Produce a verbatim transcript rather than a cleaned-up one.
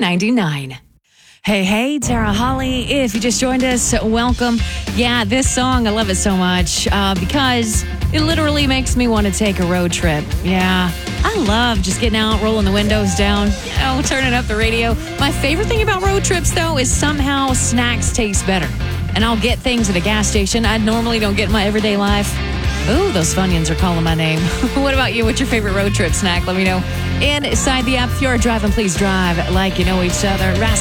ninety-nine. Hey, hey, Tara Holly. If you just joined us, welcome. Yeah, this song, I love it so much uh, because it literally makes me want to take a road trip. Yeah, I love just getting out, rolling the windows down, you know, turning up the radio. My favorite thing about road trips, though, is somehow snacks taste better. And I'll get things at a gas station I normally don't get in my everyday life. Ooh, those Funyuns are calling my name. What about you? What's your favorite road trip snack? Let me know. Inside the app, if you're driving, please drive like you know each other. Ras